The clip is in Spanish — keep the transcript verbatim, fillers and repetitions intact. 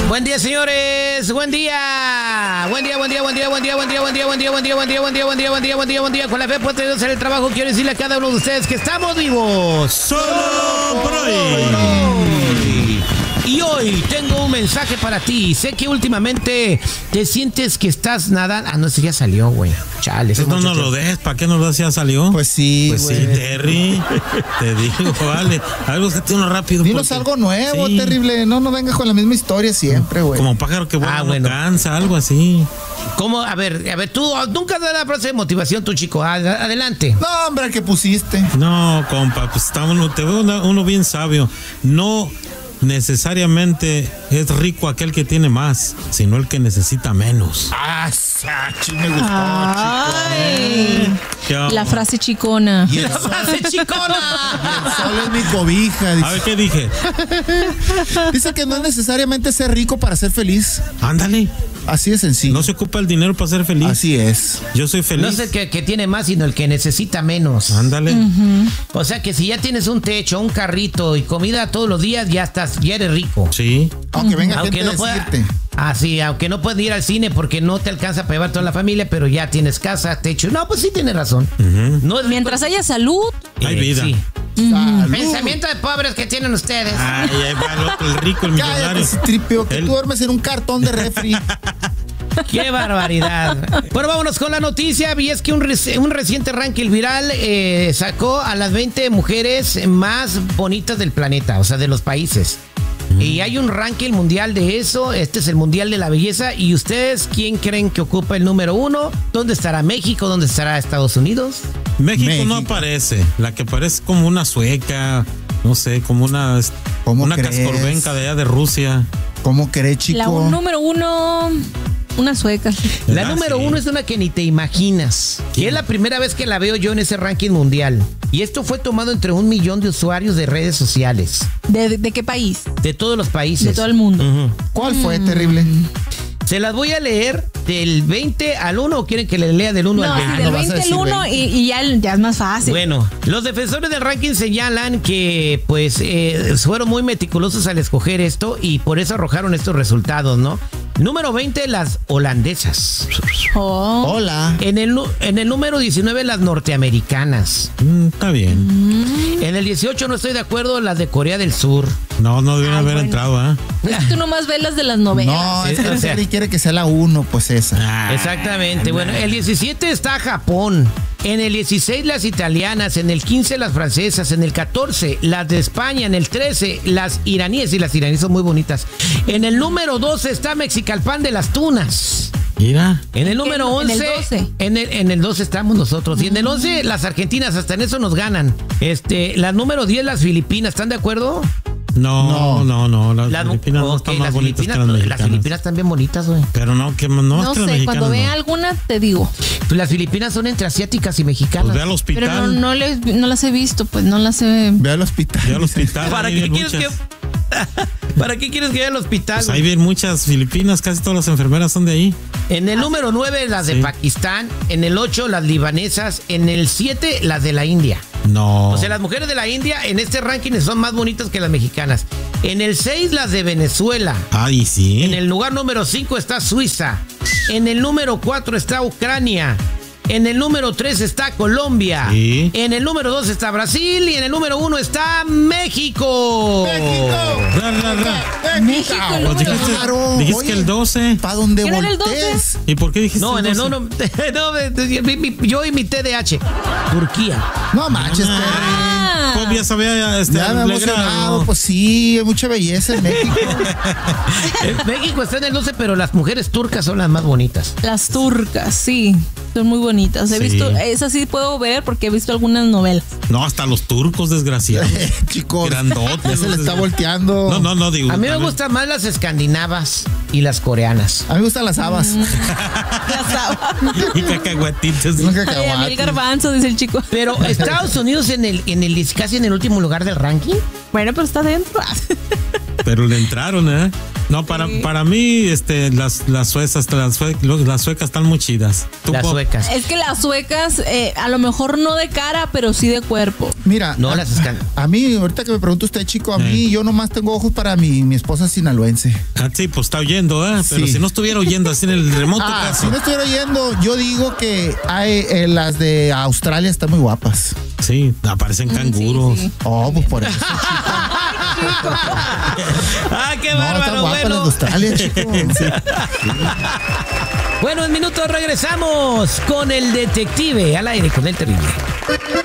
Buen día, señores. Buen día. Buen día, buen día, buen día, buen día, buen día, buen día, buen día, buen día, buen día, buen día, buen día, buen día, buen día, buen día. Con la fe puesta en Dios en el trabajo, quiero decirle a cada uno de ustedes que estamos vivos. Solo por hoy. Y hoy tengo un mensaje para ti. Sé que últimamente te sientes que estás nadando. Ah, no sé, ya salió, güey. Chale. Pues no nos lo dejes, ¿para qué nos lo ya salió? Pues sí, Pues güey. sí, Terry. Te digo, vale. Algo que tiene rápido. Dinos porque- algo nuevo, Sí. terrible. No, no vengas con la misma historia siempre, güey. Como pájaro que vuela Ah, no bueno. cansa, algo así. ¿Cómo? A ver, a ver, tú nunca das la frase de motivación, tu chico. Ad- Adelante. No, hombre, el que pusiste. No, compa, pues está uno, te veo una- uno bien sabio. No necesariamente es rico aquel que tiene más, sino el que necesita menos. Ah, sachi, me gustó, Ay, ¿Qué la onda? frase chicona. chico. Y el La sol, frase y el chicona. sol es mi cobija. A Dice, ver, ¿qué dije? dice que no es necesariamente ser rico para ser feliz. Ándale, Así de sencillo. no se ocupa el dinero para ser feliz. Así es. Yo soy feliz. No es el que, que tiene más, sino el que necesita menos. Ándale. O sea que si ya tienes un techo, un carrito y comida todos los días, ya estás, ya eres rico. Sí. Aunque venga Aunque gente no a pueda. decirte. Ah, sí, aunque no puedes ir al cine porque no te alcanza para llevar toda la familia, pero ya tienes casa, techo. No, pues sí tienes razón. No es Mientras haya salud, Hay vida. Sí. Salud. Pensamiento de pobres que tienen ustedes. Ay, ahí va el otro, el rico, el millonario. Cállate, Citripio, que Él- tú duermes en un cartón de refri. ¡Qué barbaridad! Bueno, vámonos con la noticia. Y es que un, reci- un reciente ranking viral eh, sacó a las veinte mujeres más bonitas del planeta, o sea, de los países. Y hay un ranking mundial de eso. Este es el Mundial de la Belleza. ¿Y ustedes quién creen que ocupa el número uno? ¿Dónde estará México? ¿Dónde estará Estados Unidos? México, México. no aparece. La que parece como una sueca, no sé, como una, ¿Cómo una crees? cascorbenca de allá de Rusia. ¿Cómo crees, chico? la un- número uno, una sueca. La Ah, número sí. uno es una que ni te imaginas. Y es la primera vez que la veo yo en ese ranking mundial. Y esto fue tomado entre un millón de usuarios de redes sociales. ¿De, de, de qué país? De todos los países. De todo el mundo. Ujú. ¿Cuál fue, terrible? Se las voy a leer del veinte al uno, o quieren que le lea del uno No, al sí, veinte. del vas a veinte al decir uno y, veinte. y ya, ya es más fácil. Bueno, los defensores del ranking señalan que pues eh, fueron muy meticulosos al escoger esto y por eso arrojaron estos resultados, ¿no? Número veinte, las holandesas. Oh. Hola. En el, nu- en el número diecinueve, las norteamericanas. Mm, está bien. En el dieciocho, no estoy de acuerdo, las de Corea del Sur. No, no debieron Ay, haber bueno. entrado, ¿ah? Es que tú nomás ves las de las novelas. No, Sí, es que o el sea- Terry quiere que sea la uno, pues esa. Ah, Exactamente. Bueno, el diecisiete está Japón. En el dieciséis las italianas, en el quince las francesas, en el catorce las de España, en el trece las iraníes, y las iraníes son muy bonitas. En el número doce está Mexicalpan de las Tunas. Mira. En el número En el once, doce. en el, en el doce estamos nosotros. Y en el once las argentinas, hasta en eso nos ganan. Este, la número diez las Filipinas, ¿están de acuerdo? No, no, no. Las Las, Filipinas no ok, están más las bonitas Filipinas, que las las mexicanas. Filipinas están bien bonitas, güey. Pero no, que no, No es que las sé, mexicanas cuando vea no. alguna te digo. Pues las Filipinas son entre asiáticas y mexicanas. Pues ve al hospital. Pero no, no, les, no las he visto, pues no las he... Ve al hospital. Ve al hospital. ¿Para ahí qué ven quieres que muchas. ¿Para qué quieres que vaya al hospital? Pues güey? ahí ven muchas filipinas, casi todas las enfermeras son de ahí. En el número nueve las de Sí. Pakistán, en el ocho las libanesas, en el siete las de la India. No. O sea, las mujeres de la India en este ranking son más bonitas que las mexicanas. En el seis las de Venezuela. Ay, sí. En el lugar número cinco está Suiza. En el número cuatro está Ucrania. En el número tres está Colombia. Sí. En el número dos está Brasil. Y en el número uno está México. Ra, ra, ra. México, el Pues número dijiste, Claro, dijiste oye. que el doce. ¿Para dónde ¿Quién era el voltees? ¿Y por qué dijiste No, en el el doce? no, no, no, mi- mi- yo y mi T D A H. Turquía. No manches, Terry. Ah. Pues ya sabía este, Ya me he alegrado. emocionado. Pues sí, hay mucha belleza en México. Eh, México está en el doce, pero las mujeres turcas son las más bonitas. Las turcas, sí, son muy bonitas. He Sí. visto, esas sí puedo ver porque he visto algunas novelas. No, hasta los turcos, desgraciados. Chicos, Grandotes. ya se le está volteando. No, no, no, digo. A mí me también. gustan más las escandinavas y las coreanas. A mí me gustan las habas. Las habas. Y cacahuatitos. Un Ay, a mí cacahuate. el garbanzo, dice el chico. Pero Estados Unidos en el, en el casi en el último lugar del ranking. Bueno, pero está dentro. Pero le entraron, ¿eh? No, para, Sí. para mí, este, las, las suecas, las, sue- las suecas están muy chidas. ¿Tú, Las Pop? suecas. Es que las suecas, eh, a lo mejor no de cara, pero sí de cuerpo. Mira, No, a, las escan- a mí, ahorita que me pregunta usted, chico, a Sí. mí yo nomás tengo ojos para mi, mi esposa sinaloense. Ah, sí, pues está oyendo, ¿eh? Pero Sí. si no estuviera oyendo así en el remoto Ah, caso. si no estuviera oyendo, yo digo que hay, eh, las de Australia están muy guapas. Sí, aparecen canguros. Sí, sí. Oh, pues por eso. ¡Ah, qué No, están bárbaro! guapas las de Bueno, Australia, chico. bueno, en minutos regresamos con el detective al aire con el terrible.